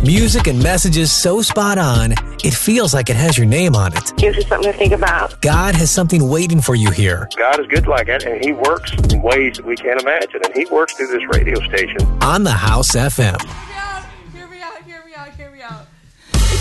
Music and messages so spot on, it feels like it has your name on it. Gives you something to think about. God has something waiting for you here. God is good like that, and He works in ways that we can't imagine, and He works through this radio station. On the House FM.